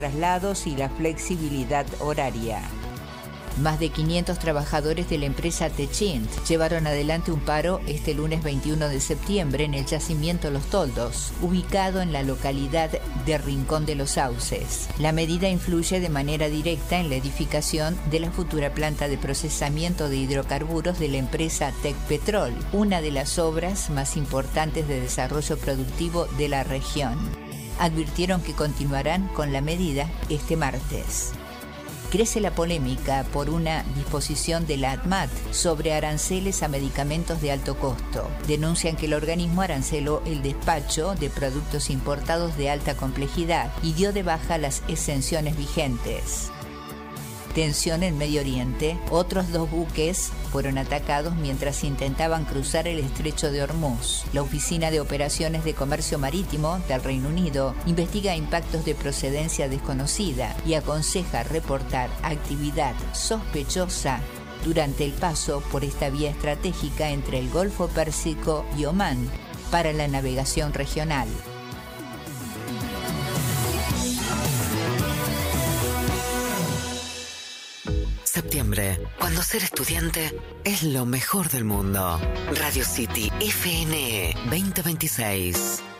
traslados y la flexibilidad horaria. Más de 500 trabajadores de la empresa Techint llevaron adelante un paro este lunes 21 de septiembre en el yacimiento Los Toldos, ubicado en la localidad de Rincón de los Sauces. La medida influye de manera directa en la edificación de la futura planta de procesamiento de hidrocarburos de la empresa Tecpetrol, una de las obras más importantes de desarrollo productivo de la región. Advirtieron que continuarán con la medida este martes. Crece la polémica por una disposición de la ADMAT sobre aranceles a medicamentos de alto costo. Denuncian que el organismo aranceló el despacho de productos importados de alta complejidad y dio de baja las exenciones vigentes. Tensión en Medio Oriente. Otros 2 buques fueron atacados mientras intentaban cruzar el estrecho de Hormuz. La Oficina de Operaciones de Comercio Marítimo del Reino Unido investiga impactos de procedencia desconocida y aconseja reportar actividad sospechosa durante el paso por esta vía estratégica entre el Golfo Pérsico y Omán para la navegación regional. Septiembre, cuando ser estudiante es lo mejor del mundo. Radio City FN 2026.